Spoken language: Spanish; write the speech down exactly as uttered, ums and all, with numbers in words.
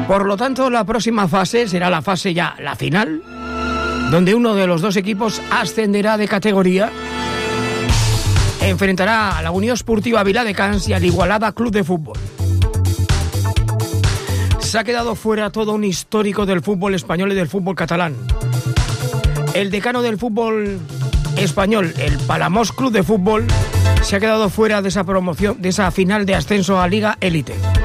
Por lo tanto, la próxima fase será la fase ya, la final, donde uno de los dos equipos ascenderá de categoría. Enfrentará a la Unión Esportiva Viladecans y al Igualada Club de Fútbol. Se ha quedado fuera todo un histórico del fútbol español y del fútbol catalán. El decano del fútbol español, el Palamós Club de Fútbol, se ha quedado fuera de esa promoción, de esa final de ascenso a Liga Élite.